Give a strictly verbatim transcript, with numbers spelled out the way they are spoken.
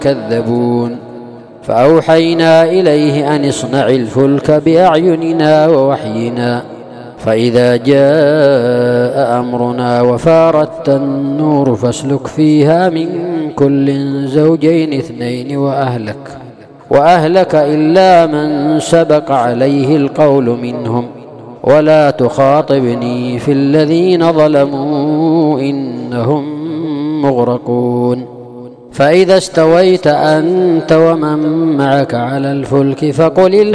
كذبون. فأوحينا إليه أن اصنع الفلك بأعيننا ووحينا فإذا جاء أمرنا وفارت النور فاسلك فيها من كل زوجين اثنين وأهلك وأهلك إلا من سبق عليه القول منهم ولا تخاطبني في الذين ظلموا إنهم مغرقون. فإذا استويت أنت ومن معك على الفلك فقل